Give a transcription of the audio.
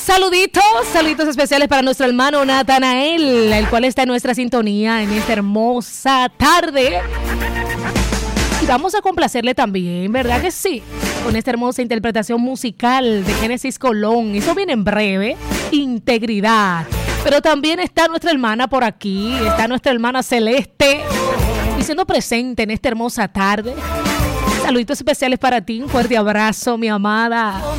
Saluditos especiales para nuestro hermano Natanael, el cual está en nuestra sintonía en esta hermosa tarde. Y vamos a complacerle también, ¿verdad que sí? Con esta hermosa interpretación musical de Génesis Colón. Eso viene en breve. Integridad. Pero también está nuestra hermana por aquí, está nuestra hermana Celeste, diciendo presente en esta hermosa tarde. Saluditos especiales para ti, un fuerte abrazo, mi amada.